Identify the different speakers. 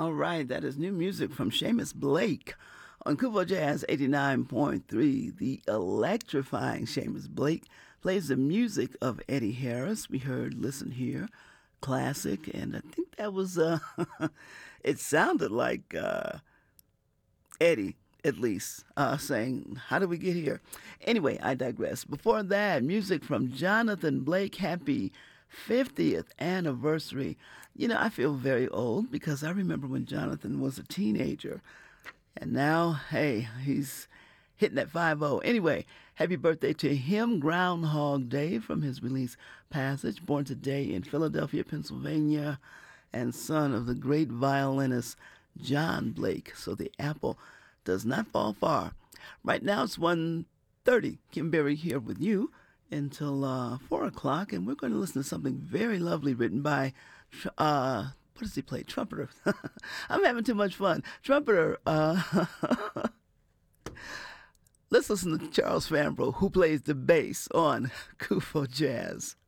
Speaker 1: All right, that is new music from Seamus Blake on Kubo Jazz 89.3. The electrifying Seamus Blake plays the music of Eddie Harris. We heard Listen Here, classic, and I think that was, it sounded like Eddie, at least, saying, "How did we get here?" Anyway, I digress. Before that, music from Jonathan Blake. Happy 50th anniversary. You know, I feel very old because I remember when Jonathan was a teenager. And now, hey, he's hitting that 5-0. Anyway, happy birthday to him, Groundhog Day, from his release Passage, born today in Philadelphia, Pennsylvania, and son of the great violinist John Blake. So the apple does not fall far. Right now it's 1:30. Kim Berry here with you until 4 o'clock, and we're going to listen to something very lovely written by, what does he play? Trumpeter. I'm having too much fun. Trumpeter, let's listen to Charles Fambro, who plays the bass on Kufa Jazz.